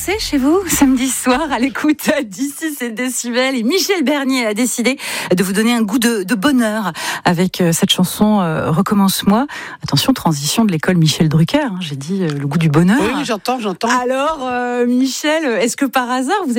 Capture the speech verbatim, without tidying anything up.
danser chez vous samedi soir à l'écoute d'ici c'est décibels et Michel Bernier a décidé de vous donner un goût de, de bonheur avec cette chanson euh, Recommence-moi. Attention, transition de l'école Michel Drucker, hein, j'ai dit euh, le goût du bonheur. Oui, j'entends, j'entends. Alors euh, Michel, est-ce que par hasard vous